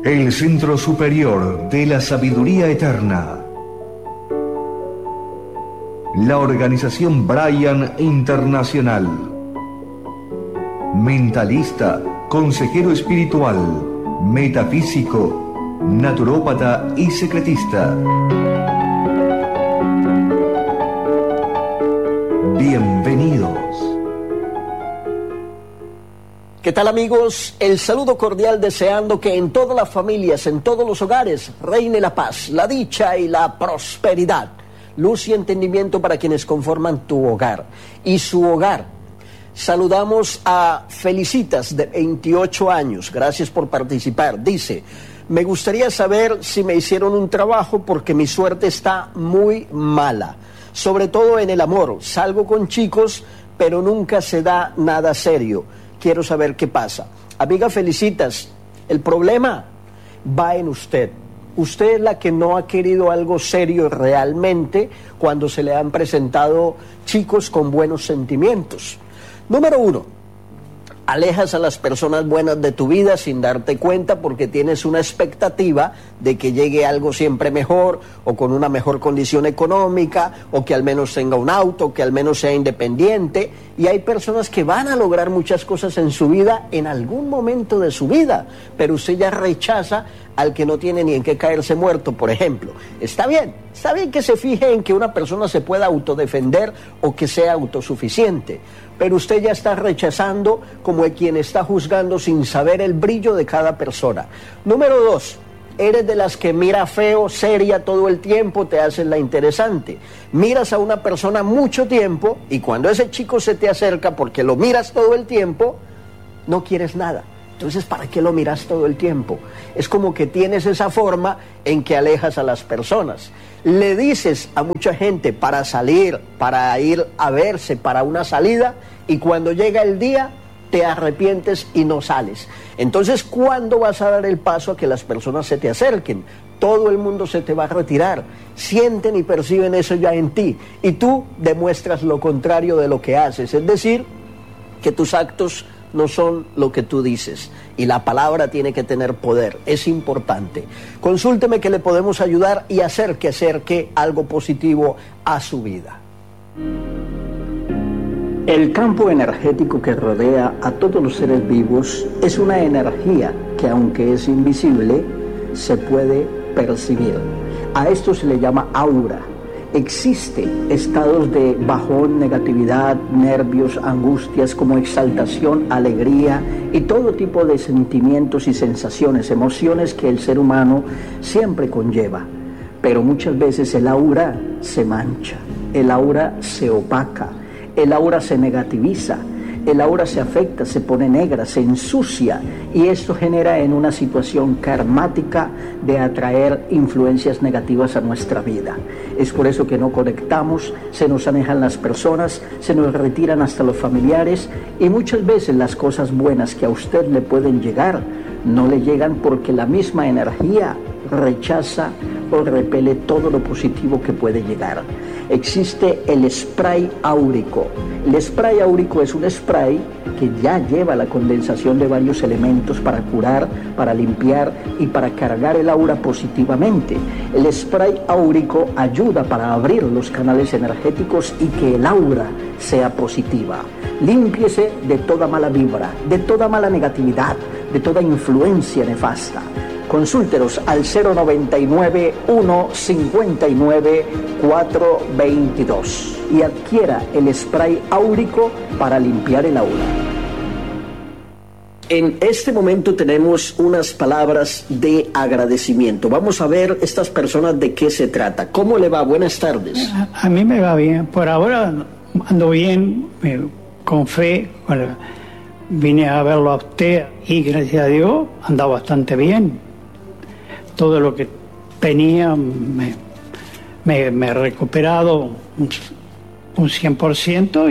El Centro Superior de la Sabiduría Eterna. La Organización Brian Internacional. Mentalista, consejero espiritual, metafísico, naturópata y secretista. Bienvenidos. ¿Qué tal, amigos? El saludo cordial, deseando que en todas las familias, en todos los hogares, reine la paz, la dicha y la prosperidad. Luz y entendimiento para quienes conforman tu hogar y su hogar. Saludamos a Felicitas, de 28 años. Gracias por participar. Dice: me gustaría saber si me hicieron un trabajo porque mi suerte está muy mala. Sobre todo en el amor. Salgo con chicos, pero nunca se da nada serio. Quiero saber qué pasa. Amiga Felicitas, el problema va en usted. Usted es la que no ha querido algo serio realmente cuando se le han presentado chicos con buenos sentimientos. Número 1, alejas a las personas buenas de tu vida sin darte cuenta porque tienes una expectativa de que llegue algo siempre mejor o con una mejor condición económica o que al menos tenga un auto, que al menos sea independiente. Y hay personas que van a lograr muchas cosas en su vida en algún momento de su vida, pero usted ya rechaza al que no tiene ni en qué caerse muerto, por ejemplo. Está bien que se fije en que una persona se pueda autodefender o que sea autosuficiente, pero usted ya está rechazando como quien está juzgando sin saber el brillo de cada persona. Número 2, eres de las que mira feo, seria todo el tiempo, te haces la interesante. Miras a una persona mucho tiempo y cuando ese chico se te acerca porque lo miras todo el tiempo, no quieres nada. Entonces, ¿para qué lo miras todo el tiempo? Es como que tienes esa forma en que alejas a las personas. Le dices a mucha gente para salir, para ir a verse, para una salida, y cuando llega el día, te arrepientes y no sales. Entonces, ¿cuándo vas a dar el paso a que las personas se te acerquen? Todo el mundo se te va a retirar. Sienten y perciben eso ya en ti. Y tú demuestras lo contrario de lo que haces. Es decir, que tus actos no son lo que tú dices, y la palabra tiene que tener poder, es importante. Consúlteme que le podemos ayudar y hacer que acerque algo positivo a su vida. El campo energético que rodea a todos los seres vivos es una energía que, aunque es invisible, se puede percibir. A esto se le llama aura. Existen estados de bajón, negatividad, nervios, angustias, como exaltación, alegría y todo tipo de sentimientos y sensaciones, emociones que el ser humano siempre conlleva. Pero muchas veces el aura se mancha, el aura se opaca, el aura se negativiza, el aura se afecta, se pone negra, se ensucia, y esto genera en una situación karmática de atraer influencias negativas a nuestra vida. Es por eso que no conectamos, se nos alejan las personas, se nos retiran hasta los familiares, y muchas veces las cosas buenas que a usted le pueden llegar no le llegan porque la misma energía rechaza o repele todo lo positivo que puede llegar. Existe el spray áurico. El spray áurico es un spray que ya lleva la condensación de varios elementos para curar, para limpiar y para cargar el aura positivamente. El spray áurico ayuda para abrir los canales energéticos y que el aura sea positiva. Límpiese de toda mala vibra, de toda mala negatividad, de toda influencia nefasta. Consúltenos al 099-159-422 y adquiera el spray áurico para limpiar el aura. En este momento tenemos unas palabras de agradecimiento. Vamos a ver estas personas de qué se trata. ¿Cómo le va? Buenas tardes. A mí me va bien. Por ahora ando bien, con fe. Vine a verlo a usted y gracias a Dios anda bastante bien. Todo lo que tenía me he recuperado un 100%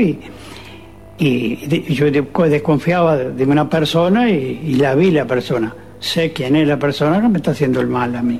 y yo desconfiaba de una persona y la vi la persona. Sé quién es la persona que me está haciendo el mal a mí.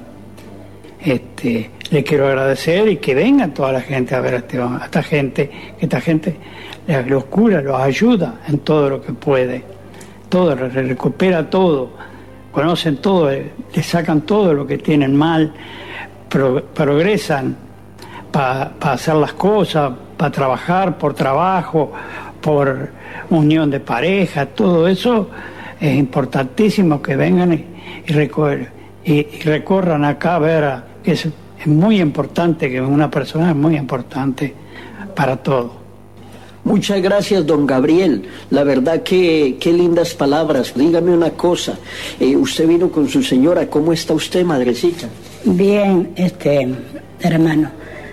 Le quiero agradecer y que venga toda la gente a ver a esta gente, que esta gente los cura, los ayuda en todo lo que puede. Todo, recupera todo. conocen todo, le sacan todo lo que tienen mal, progresan para hacer las cosas, para trabajar, por trabajo, por unión de pareja, todo eso es importantísimo que vengan y recorran acá a ver, que es muy importante, que una persona es muy importante para todo. Muchas gracias, don Gabriel. La verdad que qué lindas palabras. Dígame una cosa. Usted vino con su señora. ¿Cómo está usted, madrecita? Bien, hermano.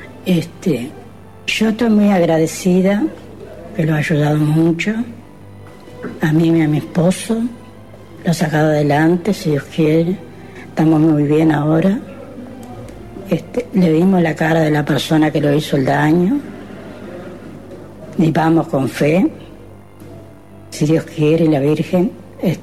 Yo estoy muy agradecida, que lo ha ayudado mucho. A mí y a mi esposo. Lo ha sacado adelante, si Dios quiere. Estamos muy bien ahora. Le vimos la cara de la persona que lo hizo el daño. Y vamos con fe, si Dios quiere y la Virgen,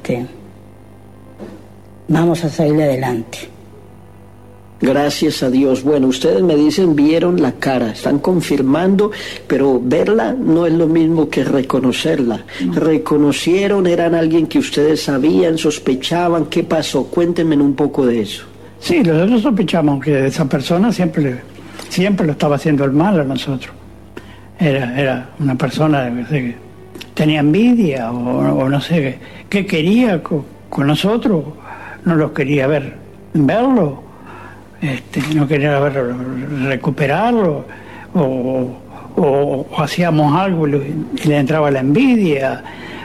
vamos a salir adelante. Gracias a Dios. Bueno, ustedes me dicen, vieron la cara, están confirmando, pero verla no es lo mismo que reconocerla. ¿Reconocieron? ¿Eran alguien que ustedes sabían, sospechaban? ¿Qué pasó? Cuéntenme un poco de eso. Sí, nosotros sospechamos que esa persona siempre lo estaba haciendo el mal a nosotros. Era una persona que tenía envidia o no sé qué quería con nosotros, no los quería verlo, no quería recuperarlo, o hacíamos algo y le entraba la envidia.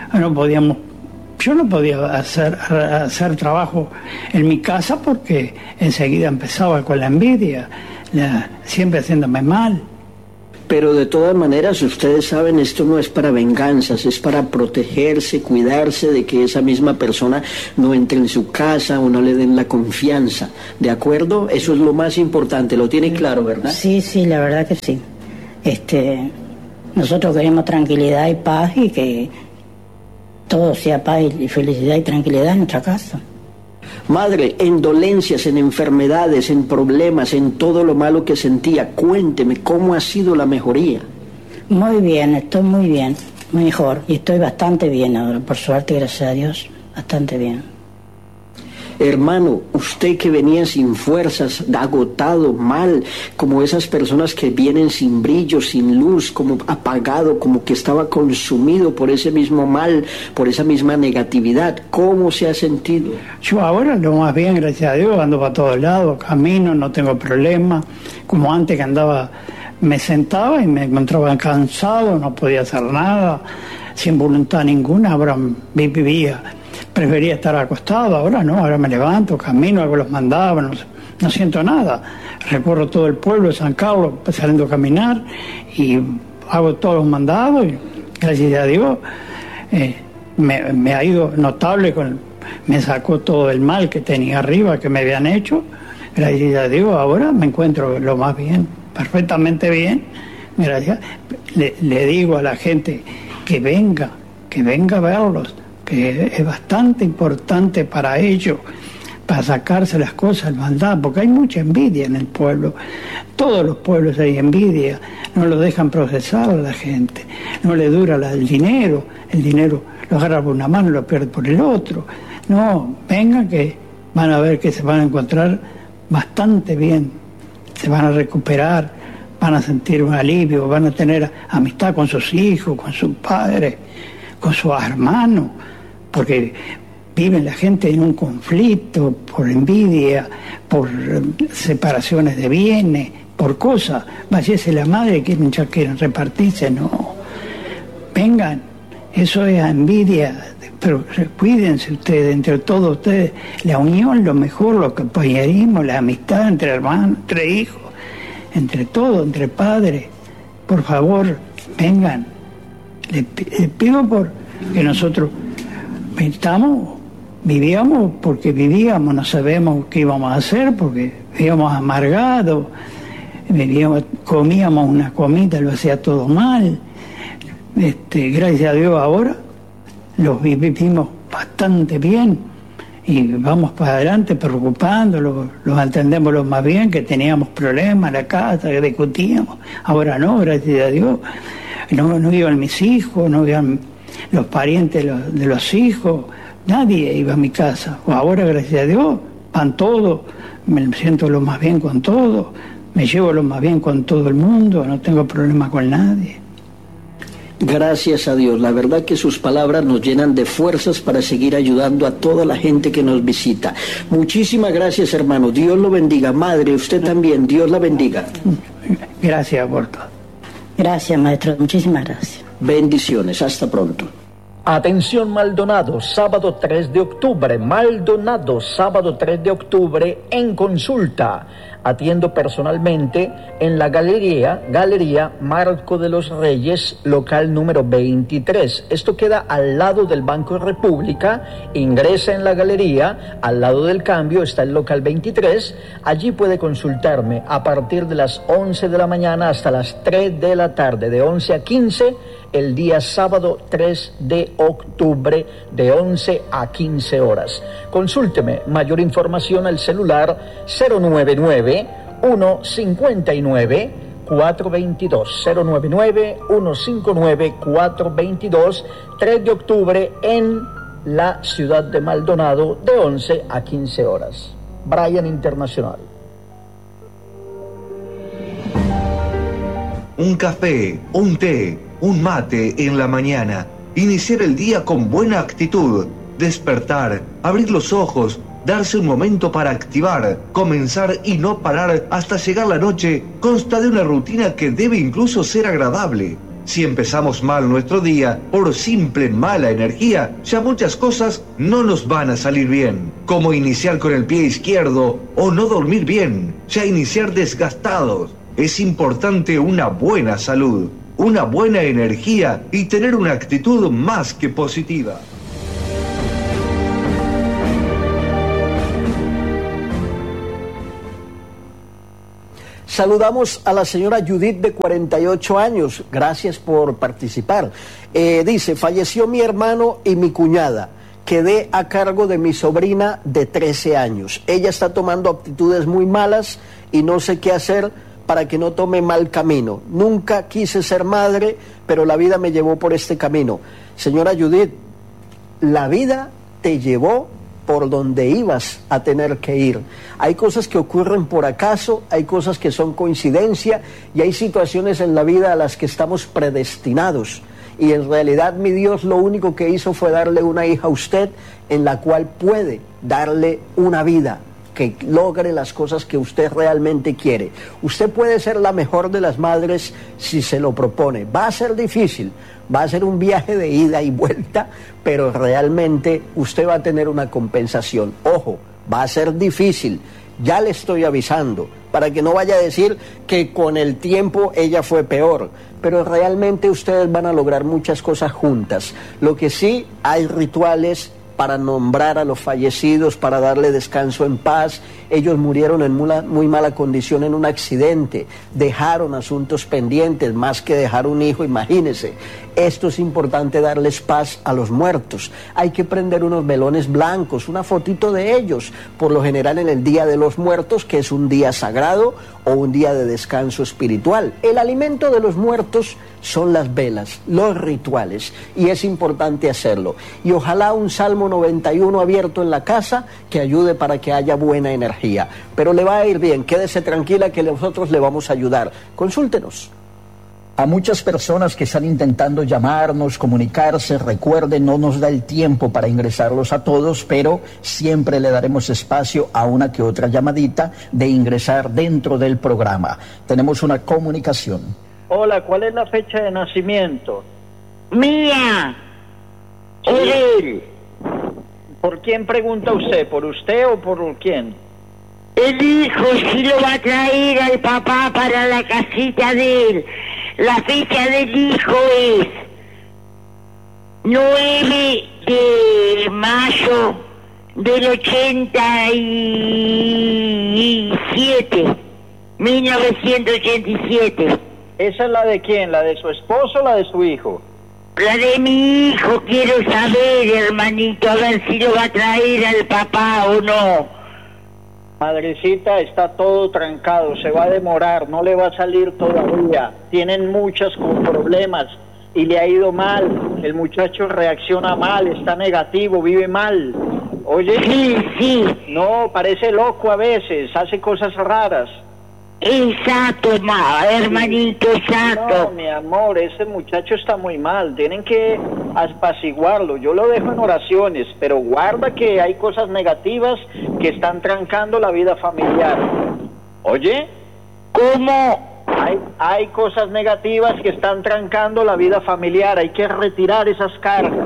Yo no podía hacer trabajo en mi casa porque enseguida empezaba con la envidia, siempre haciéndome mal. Pero de todas maneras, ustedes saben, esto no es para venganzas, es para protegerse, cuidarse de que esa misma persona no entre en su casa o no le den la confianza. ¿De acuerdo? Eso es lo más importante, lo tiene claro, ¿verdad? Sí, la verdad que sí. Nosotros queremos tranquilidad y paz, y que todo sea paz y felicidad y tranquilidad en nuestra casa. Madre, en dolencias, en enfermedades, en problemas, en todo lo malo que sentía, cuénteme, ¿cómo ha sido la mejoría? Muy bien, estoy muy bien, mejor, y estoy bastante bien ahora, por suerte, gracias a Dios, bastante bien. Hermano, usted que venía sin fuerzas, agotado, mal, como esas personas que vienen sin brillo, sin luz, como apagado, como que estaba consumido por ese mismo mal, por esa misma negatividad, ¿cómo se ha sentido? Yo ahora lo más bien, gracias a Dios, ando para todos lados, camino, no tengo problema, como antes que andaba, me sentaba y me encontraba cansado, no podía hacer nada, sin voluntad ninguna, ahora vivía. Prefería estar acostado, ahora no, ahora me levanto, camino, hago los mandados, no siento nada. Recorro todo el pueblo de San Carlos saliendo a caminar y hago todos los mandados y gracias a Dios me ha ido notable, me sacó todo el mal que tenía arriba, que me habían hecho. Gracias a Dios ahora me encuentro lo más bien, perfectamente bien. Gracias. Le digo a la gente que venga a verlos, que es bastante importante para ellos, para sacarse las cosas, maldad, porque hay mucha envidia en el pueblo. Todos los pueblos hay envidia, no lo dejan procesar a la gente, no le dura el dinero lo agarra por una mano y lo pierde por el otro. No, vengan que van a ver que se van a encontrar bastante bien, se van a recuperar, van a sentir un alivio, van a tener amistad con sus hijos, con sus padres, con sus hermanos, porque vive la gente en un conflicto por envidia, por separaciones de bienes, por cosas. Váyase la madre que ya quieren repartirse, no. Vengan, eso es envidia, pero cuídense ustedes, entre todos ustedes, la unión, lo mejor, los compañerismos, la amistad entre hermanos, entre hijos, entre todos, entre padres. Por favor, vengan. Les pido que nosotros vivíamos porque vivíamos, no sabemos qué íbamos a hacer, porque vivíamos amargados, comíamos una comida, lo hacía todo mal. Gracias a Dios ahora los vivimos bastante bien y vamos para adelante preocupándolos, los atendemos lo más bien, que teníamos problemas en la casa, que discutíamos. Ahora no, gracias a Dios. No iban mis hijos, no iban los parientes de los hijos, nadie iba a mi casa. Ahora, gracias a Dios, van todos, me siento lo más bien con todos, me llevo lo más bien con todo el mundo, no tengo problema con nadie. Gracias a Dios, la verdad que sus palabras nos llenan de fuerzas para seguir ayudando a toda la gente que nos visita. Muchísimas gracias, hermano, Dios lo bendiga. Madre, usted también, Dios la bendiga. Gracias por todo. Gracias, maestro, muchísimas gracias. Bendiciones, hasta pronto. Atención Maldonado, sábado 3 de octubre, Maldonado, sábado 3 de octubre, en consulta. Atiendo personalmente en la Galería Marco de los Reyes, local número 23. Esto queda al lado del Banco República. Ingresa en la galería, al lado del cambio está el local 23. Allí puede consultarme a partir de las 11 de la mañana hasta las 3 de la tarde, de 11 a 15, el día sábado 3 de octubre, de 11 a 15 horas. Consúlteme mayor información al celular 099-159-422, 099-159-422, 3 de octubre en la ciudad de Maldonado, de 11 a 15 horas. Brian Internacional. Un café, un té, un mate en la mañana. Iniciar el día con buena actitud. Despertar, abrir los ojos, darse un momento para activar, comenzar y no parar hasta llegar la noche, consta de una rutina que debe incluso ser agradable. Si empezamos mal nuestro día por simple mala energía, ya muchas cosas no nos van a salir bien, como iniciar con el pie izquierdo o no dormir bien, ya iniciar desgastados. Es importante una buena salud, una buena energía y tener una actitud más que positiva. Saludamos a la señora Judith, de 48 años. Gracias por participar. Dice, falleció mi hermano y mi cuñada. Quedé a cargo de mi sobrina de 13 años. Ella está tomando actitudes muy malas y no sé qué hacer para que no tome mal camino. Nunca quise ser madre, pero la vida me llevó por este camino. Señora Judith, la vida te llevó por donde ibas a tener que ir. Hay cosas que ocurren por acaso, hay cosas que son coincidencia y hay situaciones en la vida a las que estamos predestinados. Y en realidad mi Dios lo único que hizo fue darle una hija a usted en la cual puede darle una vida que logre las cosas que usted realmente quiere. Usted puede ser la mejor de las madres si se lo propone. Va a ser difícil, va a ser un viaje de ida y vuelta, pero realmente usted va a tener una compensación. Ojo, va a ser difícil, ya le estoy avisando, para que no vaya a decir que con el tiempo ella fue peor, pero realmente ustedes van a lograr muchas cosas juntas. Lo que sí, hay rituales para nombrar a los fallecidos, para darle descanso en paz. Ellos murieron en muy mala condición en un accidente, dejaron asuntos pendientes, más que dejar un hijo, imagínense. Esto es importante, darles paz a los muertos. Hay que prender unos velones blancos, una fotito de ellos, por lo general en el Día de los Muertos, que es un día sagrado o un día de descanso espiritual. El alimento de los muertos son las velas, los rituales, y es importante hacerlo. Y ojalá un Salmo 91 abierto en la casa que ayude para que haya buena energía. Pero le va a ir bien, quédese tranquila que nosotros le vamos a ayudar. Consúltenos. A muchas personas que están intentando llamarnos, comunicarse, recuerden, no nos da el tiempo para ingresarlos a todos, pero siempre le daremos espacio a una que otra llamadita de ingresar dentro del programa. Tenemos una comunicación. Hola, ¿cuál es la fecha de nacimiento? Mía. Sí. ¿Por quién pregunta usted? ¿Por usted o por quién? El hijo sí lo va a traer al papá para la casita de él. La fecha del hijo es 9 de mayo del 87, 1987. ¿Esa es la de quién? ¿La de su esposo o la de su hijo? La de mi hijo, quiero saber, hermanito, a ver si lo va a traer al papá o no. Madrecita, está todo trancado, se va a demorar, no le va a salir todavía. Tienen muchos problemas, y le ha ido mal. El muchacho reacciona mal, está negativo, vive mal. Oye, Sí. no, parece loco a veces, hace cosas raras. Exacto, hermanito, No, exacto. mi amor, ese muchacho está muy mal, tienen que apaciguarlo. Yo lo dejo en oraciones, pero guarda que hay cosas negativas que están trancando la vida familiar. Oye, ¿Cómo? hay cosas negativas que están trancando la vida familiar, hay que retirar esas cargas.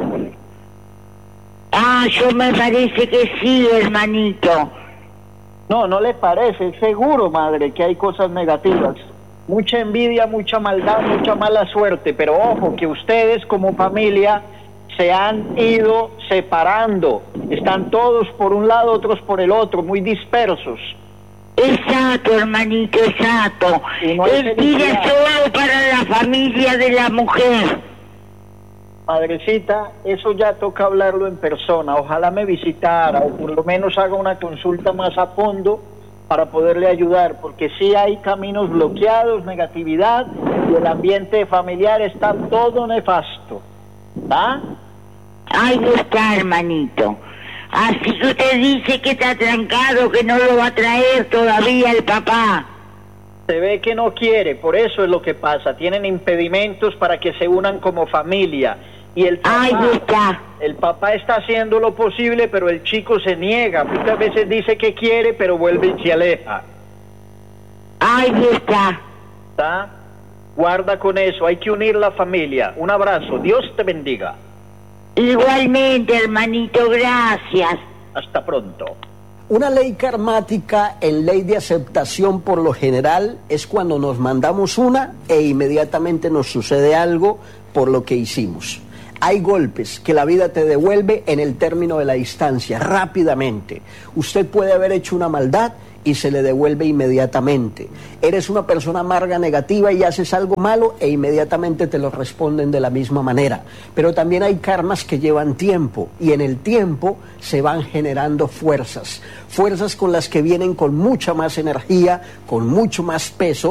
Yo me parece que sí, hermanito. No, no le parece, es seguro, madre, que hay cosas negativas. Mucha envidia, mucha maldad, mucha mala suerte, pero ojo, que ustedes como familia se han ido separando. Están todos por un lado, otros por el otro, muy dispersos. Exacto, hermanito, exacto. Y no hay Es vida felicidad. solo para la familia de la mujer. Madrecita, eso ya toca hablarlo en persona. Ojalá me visitara o por lo menos haga una consulta más a fondo para poderle ayudar, porque sí hay caminos bloqueados, negatividad, y el ambiente familiar está todo nefasto. ¿Ah? Ahí está, hermanito. Así que usted dice que está trancado, que no lo va a traer todavía el papá. Se ve que no quiere, por eso es lo que pasa. Tienen impedimentos para que se unan como familia. Y Ahí está. el papá está haciendo lo posible, pero el chico se niega. Muchas veces dice que quiere, pero vuelve y se aleja. Ahí está. ¿Está? Guarda con eso, hay que unir la familia. Un abrazo, Dios te bendiga. Igualmente, hermanito, gracias. Hasta pronto. Una ley karmática en ley de aceptación por lo general es cuando nos mandamos una e inmediatamente nos sucede algo por lo que hicimos. Hay golpes que la vida te devuelve en el término de la instancia, rápidamente. Usted puede haber hecho una maldad y se le devuelve inmediatamente. Eres una persona amarga, negativa y haces algo malo e inmediatamente te lo responden de la misma manera. Pero también hay karmas que llevan tiempo y en el tiempo se van generando fuerzas. Fuerzas con las que vienen con mucha más energía, con mucho más peso